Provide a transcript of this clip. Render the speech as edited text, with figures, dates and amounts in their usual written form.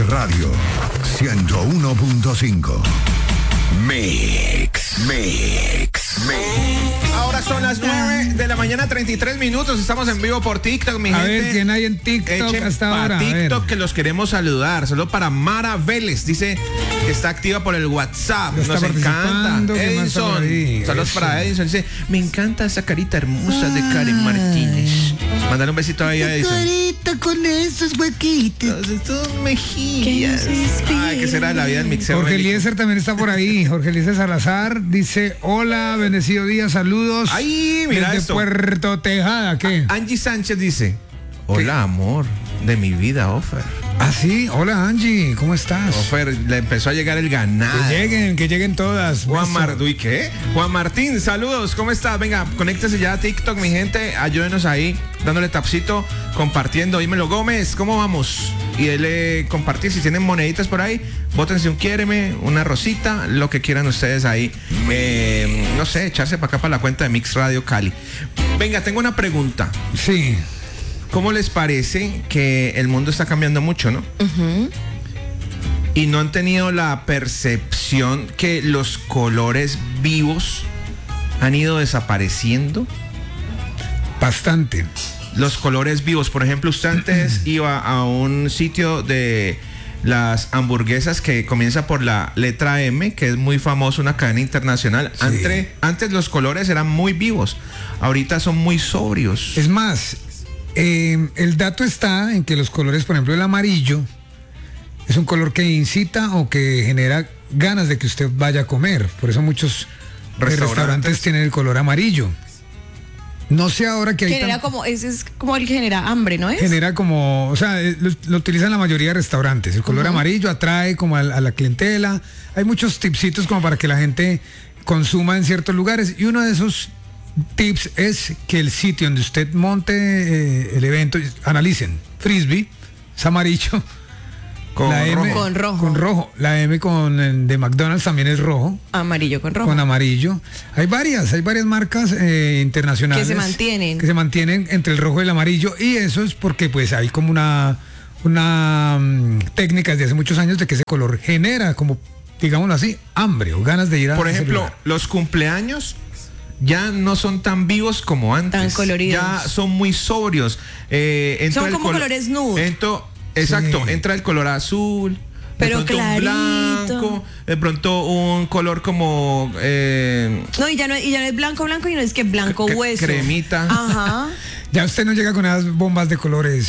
Radio 101.5. Mix. Ahora son las 9 de la mañana, 33 minutos. Estamos en vivo por TikTok, mi gente. A ver, ¿quién hay en TikTok Echen hasta ahora? TikTok, que los queremos saludar. Solo para Mara Vélez. Dice que está activa por el WhatsApp. Ya está Nos encanta. participando, ¿qué más está por Edison. ahí? Saludos Eso. para Edison. Dice, me encanta esa carita hermosa de Karen Martínez. Mándale un besito ahí a Edison. Carita con esos huequitos. Estos mejillas. Que nos inspira. Ay, ¿qué será de la vida del mixeo? Jorge bélico? Eliezer también está por ahí. Jorge Eliezer Salazar dice: hola, bendecido día, saludos. Ay, mira desde esto. Puerto Tejada, ¿qué? Angie Sánchez dice, hola amor de mi vida, Ofer. Ah, sí, hola Angie, ¿cómo estás? Ofer, le empezó a llegar el ganado. Que lleguen todas. Juan Beso. Martín, ¿qué? Juan Martín, saludos, ¿cómo estás? Venga, conéctese ya a TikTok, mi gente, ayúdenos ahí, dándole tapcito, compartiendo. Dímelo, Gómez, ¿cómo vamos? Y dele compartir, si tienen moneditas por ahí, bótense un quiéreme, una rosita, lo que quieran ustedes ahí. No sé, echarse para acá para la cuenta de Mix Radio Cali. Venga, tengo una pregunta. Sí. ¿Cómo les parece que el mundo está cambiando mucho, no? Y no han tenido la percepción que los colores vivos han ido desapareciendo. Bastante. Los colores vivos, por ejemplo, usted antes iba a un sitio de las hamburguesas que comienza por la letra M, que es muy famoso, una cadena internacional. Sí. Antes los colores eran muy vivos, ahorita son muy sobrios. Es más, el dato está en que los colores, por ejemplo, el amarillo es un color que incita o que genera ganas de que usted vaya a comer. Por eso muchos restaurantes tienen el color amarillo. No sé ahora que hay Genera como, ese es como el que genera hambre, ¿no es? genera como, o sea, lo utilizan la mayoría de restaurantes. El color amarillo atrae como a la clientela. Hay muchos tipsitos como para que la gente consuma en ciertos lugares. Y uno de esos tips es que el sitio donde usted monte el evento, analicen, Frisbee, es amarillo. Con La M, rojo. Con rojo. Con rojo. La M de McDonald's también es rojo. Amarillo con rojo. Con amarillo. Hay varias marcas internacionales Que se mantienen. que se mantienen entre el rojo y el amarillo, y eso es porque pues hay como una técnica desde hace muchos años de que ese color genera como, digámoslo así, hambre o ganas de ir a Por ese ejemplo, lugar. los cumpleaños ya no son tan vivos como antes. Tan coloridos. Ya son muy sobrios. Entra Son el como colores nude. Exacto, Sí. entra el color azul. Pero de pronto clarito. un blanco, de pronto un color como No, y ya no es blanco y no es que blanco hueso. cremita. Ajá. Ya usted no llega con esas bombas de colores,